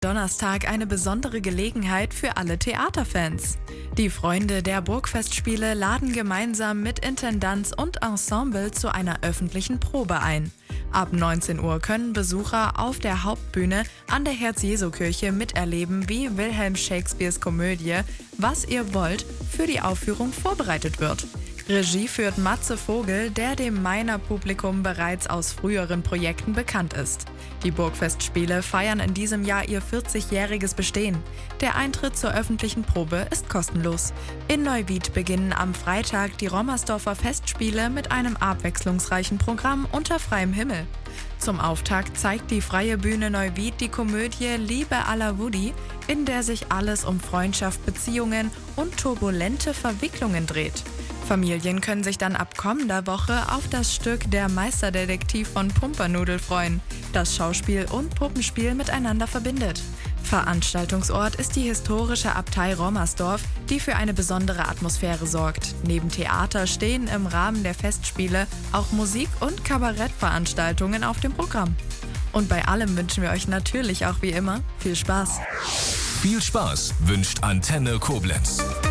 Donnerstag eine besondere Gelegenheit für alle Theaterfans. Die Freunde der Burgfestspiele laden gemeinsam mit Intendanz und Ensemble zu einer öffentlichen Probe ein. Ab 19 Uhr können Besucher auf der Hauptbühne an der Herz-Jesu-Kirche miterleben, wie Wilhelm Shakespeares Komödie »Was ihr wollt« für die Aufführung vorbereitet wird. Regie führt Matze Vogel, der dem Mainer Publikum bereits aus früheren Projekten bekannt ist. Die Burgfestspiele feiern in diesem Jahr ihr 40-jähriges Bestehen. Der Eintritt zur öffentlichen Probe ist kostenlos. In Neuwied beginnen am Freitag die Rommersdorfer Festspiele mit einem abwechslungsreichen Programm unter freiem Himmel. Zum Auftakt zeigt die Freie Bühne Neuwied die Komödie »Liebe à la Woody«, in der sich alles um Freundschaft, Beziehungen und turbulente Verwicklungen dreht. Familien können sich dann ab kommender Woche auf das Stück »Der Meisterdetektiv von Pumpernickel« freuen, das Schauspiel und Puppenspiel miteinander verbindet. Veranstaltungsort ist die historische Abtei Rommersdorf, die für eine besondere Atmosphäre sorgt. Neben Theater stehen im Rahmen der Festspiele auch Musik- und Kabarettveranstaltungen auf dem Programm. Und bei allem wünschen wir euch natürlich auch wie immer viel Spaß. Viel Spaß wünscht Antenne Koblenz.